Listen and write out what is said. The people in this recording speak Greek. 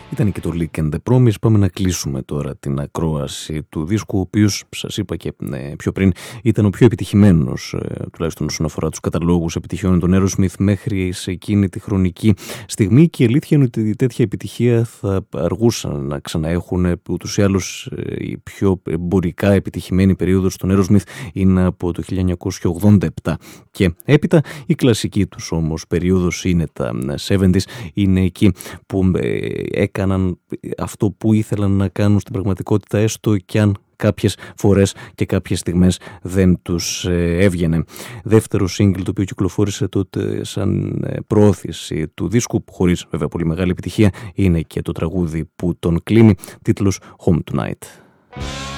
Ήταν και το Leak and the Promise. Πάμε να κλείσουμε τώρα την ακρόαση του δίσκου, ο οποίος, σας είπα και πιο πριν, ήταν ο πιο επιτυχημένος, τουλάχιστον όσον αφορά τους καταλόγους επιτυχιών των Aerosmith μέχρι σε εκείνη τη χρονική στιγμή, και η αλήθεια είναι ότι τέτοια επιτυχία θα αργούσαν να ξαναέχουν. Ούτως ή άλλως η πιο εμπορικά επιτυχημένη περίοδος των Aerosmith είναι από το 1987 και έπειτα. Η κλασική τους όμως περίοδος είναι τα 70s, είναι εκεί που έκαναν αυτό που ήθελαν να κάνουν στην πραγματικότητα, έστω κι αν κάποιες φορές και κάποιες στιγμές δεν τους έβγαινε. Δεύτερο single το οποίο κυκλοφόρησε τότε σαν προώθηση του δίσκου, χωρίς βέβαια πολύ μεγάλη επιτυχία, είναι και το τραγούδι που τον κλείνει, τίτλος Home Tonight.